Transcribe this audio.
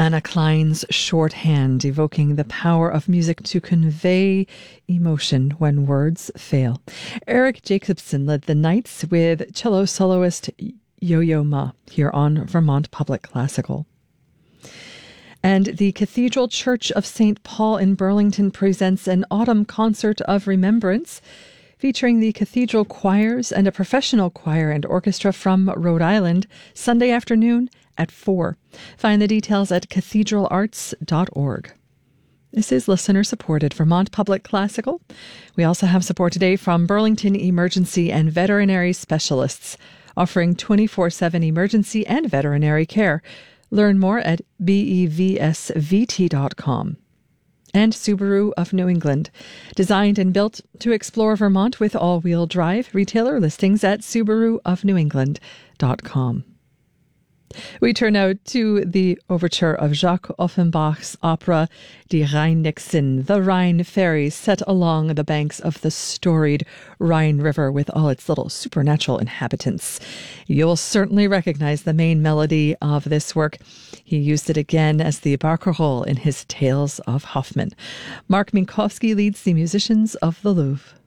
Anna Klein's shorthand, evoking the power of music to convey emotion when words fail. Eric Jacobson led the Nights with cello soloist Yo-Yo Ma here on Vermont Public Classical. And the Cathedral Church of St. Paul in Burlington presents an autumn concert of remembrance featuring the cathedral choirs and a professional choir and orchestra from Rhode Island, Sunday afternoon at 4. Find the details at cathedralarts.org. This is listener-supported Vermont Public Classical. We also have support today from Burlington Emergency and Veterinary Specialists, offering 24/7 emergency and veterinary care. Learn more at bevsvt.com. And Subaru of New England, designed and built to explore Vermont with all-wheel drive. Retailer listings at subaruofnewengland.com. We turn now to the overture of Jacques Offenbach's opera Die Rheinnixen, the Rhine Fairies, set along the banks of the storied Rhine River with all its little supernatural inhabitants. You'll certainly recognize the main melody of this work. He used it again as the barcarolle in his Tales of Hoffmann. Mark Minkowski leads the musicians of the Louvre.